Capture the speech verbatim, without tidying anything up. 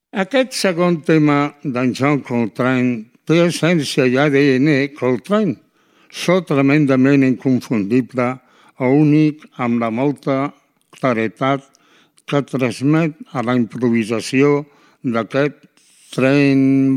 Aquest segon tema d'en John Coltrane té essència i A D N Coltrane. So tremendament inconfundible o únic amb la molta claretat que transmet a la improvisació d'aquest tren